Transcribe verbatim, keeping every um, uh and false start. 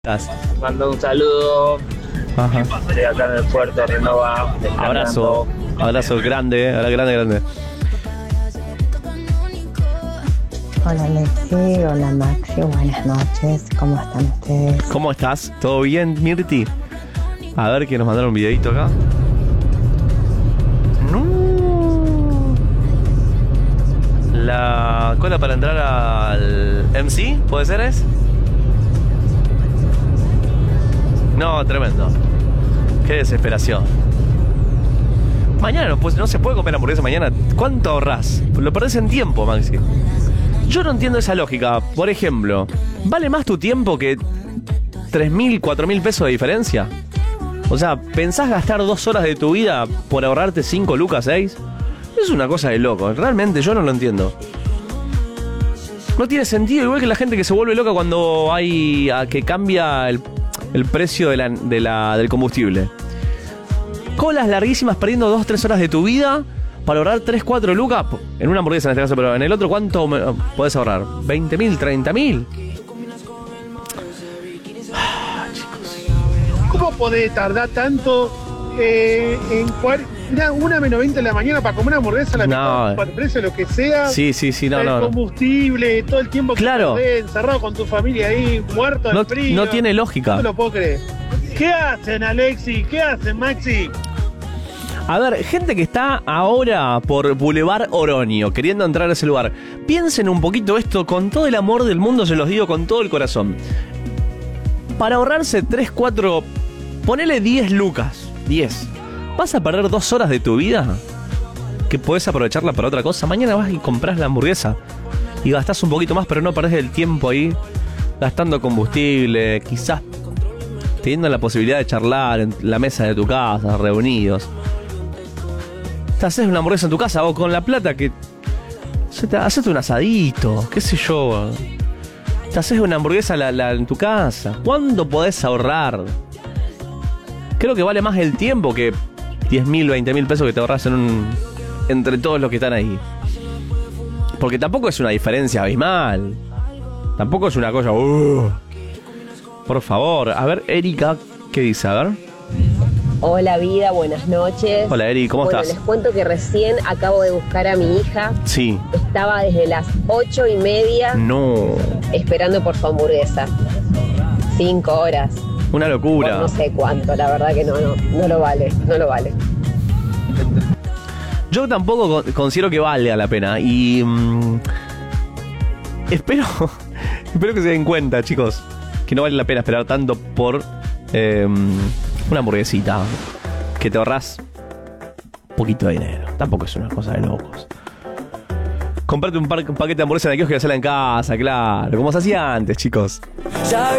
Mando un saludo. Ajá. Estoy acá en el puerto de Renova. Abrazo, abrazo grande, eh, grande, grande. Hola Alexi, hola Maxi, buenas noches, ¿cómo están ustedes? ¿Cómo estás? ¿Todo bien, Mirti? A ver que nos mandaron un videito acá. No. La cola para entrar al M C, ¿puede ser es? No, tremendo. Qué desesperación. Mañana no, pues, no se puede comer hamburguesa mañana. ¿Cuánto ahorrás? Lo perdés en tiempo, Maxi. Yo no entiendo esa lógica. Por ejemplo, ¿vale más tu tiempo que tres mil, cuatro mil pesos de diferencia? O sea, ¿pensás gastar dos horas de tu vida por ahorrarte cinco lucas, seis? Es una cosa de loco. Realmente yo no lo entiendo. No tiene sentido. Igual que la gente que se vuelve loca cuando hay a que cambia el, el precio de la, de la, del combustible. Colas larguísimas perdiendo dos, tres horas de tu vida para ahorrar tres, cuatro lucas. En una hamburguesa en este caso, pero en el otro, ¿cuánto me, podés ahorrar? ¿veinte mil, treinta mil? ¿Cómo podés tardar tanto eh, en cuar- una, una menos veinte de la mañana para comer una hamburguesa a la No. mitad, por precio, lo que sea? Sí, sí, sí, no, el no, no. combustible, todo el tiempo que Claro. perdés, encerrado con tu familia ahí, muerto de No, frío. no tiene lógica. No lo puedo creer. ¿Qué hacen, Alexi? ¿Qué hacen, Maxi? A ver, gente que está ahora por Boulevard Oroño, queriendo entrar a ese lugar, piensen un poquito esto con todo el amor del mundo, se los digo con todo el corazón. Para ahorrarse tres, cuatro, ponele diez lucas, diez. ¿Vas a perder dos horas de tu vida? Que podés aprovecharla para otra cosa. Mañana vas y compras la hamburguesa y gastás un poquito más, pero no perdés el tiempo ahí gastando combustible, quizás teniendo la posibilidad de charlar en la mesa de tu casa, reunidos. Te haces una hamburguesa en tu casa o con la plata que... Hacete un asadito, qué sé yo. Te haces una hamburguesa la, la, en tu casa. ¿Cuándo podés ahorrar? Creo que vale más el tiempo que diez mil, veinte mil pesos que te ahorras en un, entre todos los que están ahí. Porque tampoco es una diferencia abismal. Tampoco es una cosa... Uh, por favor. A ver, Erika, ¿qué dice? A ver. Hola vida, buenas noches. Hola Eri, ¿cómo bueno, estás? Les cuento que recién acabo de buscar a mi hija. Sí. Estaba desde las ocho y media No. esperando por su hamburguesa. Cinco horas. Una Por locura. no sé cuánto, la verdad que no, no, no lo vale, no lo vale. Yo tampoco con- considero que valga la pena. Y... mmm, espero... espero que se den cuenta, chicos, que no vale la pena esperar tanto por... Eh, una hamburguesita que te ahorras un poquito de dinero. Tampoco es una cosa de locos. Comprate un, par, un paquete de hamburguesa en el kiosco y hacela en casa, claro. Como se hacía antes, chicos.